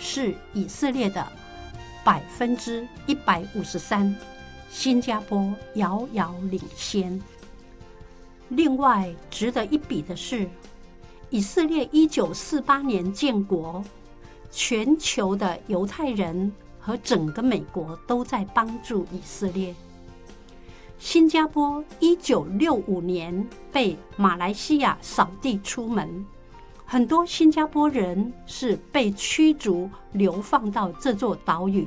是以色列的153%，新加坡遥遥领先。另外值得一比的是，以色列1948年建国，全球的犹太人和整个美国都在帮助以色列。新加坡1965年被马来西亚扫地出门，很多新加坡人是被驱逐流放到这座岛屿。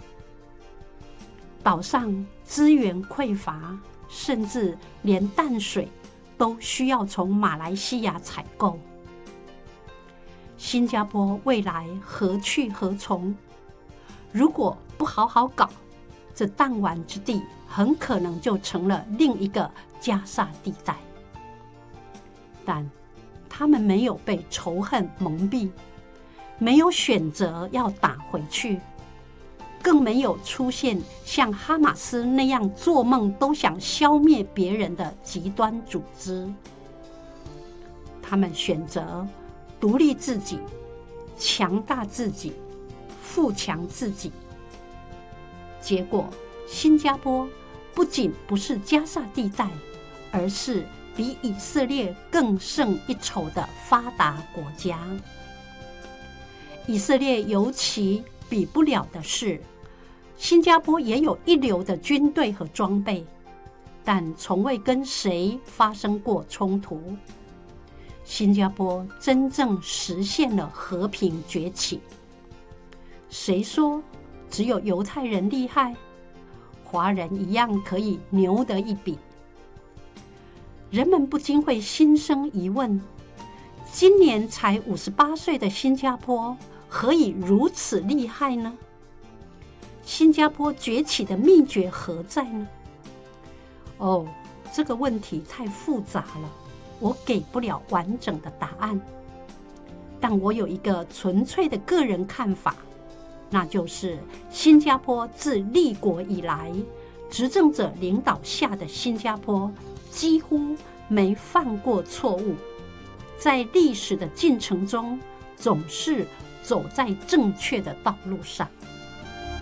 岛上资源匮乏，甚至连淡水都需要从马来西亚采购。新加坡未来何去何从？如果不好好搞，这弹丸之地很可能就成了另一个加沙地带。但他们没有被仇恨蒙蔽，没有选择要打回去，更没有出现像哈马斯那样做梦都想消灭别人的极端组织。他们选择独立自己，强大自己，富强自己。结果新加坡不仅不是加沙地带，而是比以色列更胜一筹的发达国家。以色列尤其比不了的是，新加坡也有一流的军队和装备，但从未跟谁发生过冲突。新加坡真正实现了和平崛起。谁说只有犹太人厉害？华人一样可以牛得一比。人们不禁会心生疑问：今年才58岁的新加坡，何以如此厉害呢？新加坡崛起的秘诀何在呢？这个问题太复杂了，我给不了完整的答案。但我有一个纯粹的个人看法，那就是新加坡自立国以来，执政者领导下的新加坡几乎没犯过错误，在历史的进程中总是走在正确的道路上。